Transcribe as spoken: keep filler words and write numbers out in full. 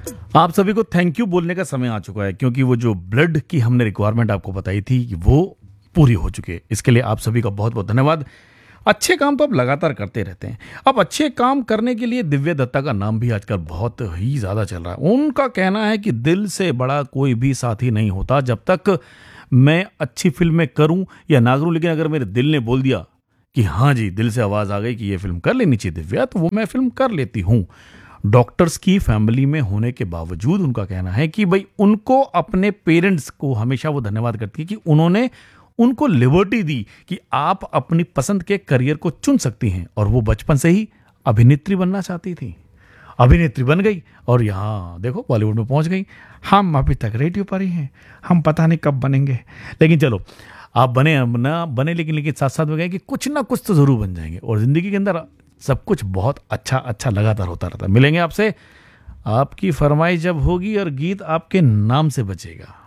आप सभी को थैंक यू बोलने का समय आ चुका है, क्योंकि वो जो ब्लड की हमने रिक्वायरमेंट आपको बताई थी कि वो पूरी हो चुकी है। इसके लिए आप सभी का बहुत बहुत धन्यवाद। अच्छे काम तो आप लगातार करते रहते हैं। अब अच्छे काम करने के लिए दिव्या दत्ता का नाम भी आजकल बहुत ही ज़्यादा चल रहा है। उनका कहना है कि दिल से बड़ा कोई भी साथी नहीं होता। जब तक मैं अच्छी फिल्में करूं या ना करूं, लेकिन अगर मेरे दिल ने बोल दिया कि हाँ जी, दिल से आवाज़ आ गई कि ये फिल्म कर लेनी चाहिए दिव्या, तो वो मैं फिल्म कर लेती हूँ। डॉक्टर्स की फैमिली में होने के बावजूद उनका कहना है कि भाई उनको अपने पेरेंट्स को हमेशा वो धन्यवाद करती है कि उन्होंने उनको लिबर्टी दी कि आप अपनी पसंद के करियर को चुन सकती हैं। और वो बचपन से ही अभिनेत्री बनना चाहती थी, अभिनेत्री बन गई और यहाँ देखो बॉलीवुड में पहुंच गई। हम अभी तक रेडियो पर ही हैं, हम पता नहीं कब बनेंगे, लेकिन चलो आप बने हम ना बने, लेकिन लेकिन साथ साथ में गए कि कुछ ना कुछ तो जरूर बन जाएंगे। और जिंदगी के अंदर सब कुछ बहुत अच्छा अच्छा लगातार होता रहता है। मिलेंगे आपसे, आपकी फरमाइश जब होगी और गीत आपके नाम से बचेगा।